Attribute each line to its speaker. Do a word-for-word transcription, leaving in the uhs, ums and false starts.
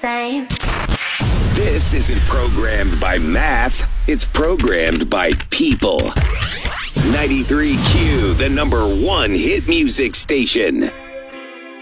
Speaker 1: same.
Speaker 2: This isn't programmed by math. It's programmed by people. ninety-three Q, the number one hit music station.